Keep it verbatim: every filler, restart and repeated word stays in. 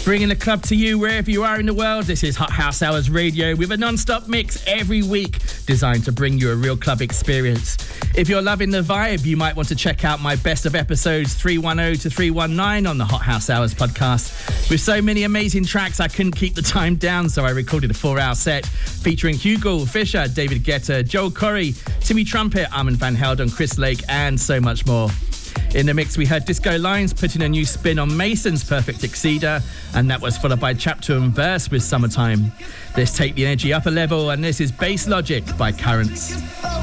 Bringing the club to you wherever you are in the world. This is Hot House Hours Radio with a non-stop mix every week designed to bring you a real club experience. If you're loving the vibe, you might want to check out my best of episodes three ten to three nineteen on the Hot House Hours podcast. With so many amazing tracks, I couldn't keep the time down, so I recorded a four-hour set featuring Hugo Fisher, David Guetta, Joel Corey, Timmy Trumpet, Armand van Helden, Chris Lake, and so much more. In the mix, we heard Disco Lines putting a new spin on Mason's Perfect Exceeder, and that was followed by Chapter and Verse with Summertime. Let's take the energy up a level, and this is Bass Logic by Currents.